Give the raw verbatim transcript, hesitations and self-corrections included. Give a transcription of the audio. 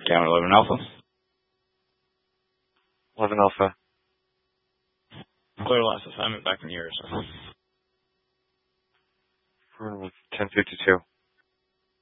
Count eleven Alpha. eleven Alpha. Clear last assignment back in here, sir. ten fifty-two.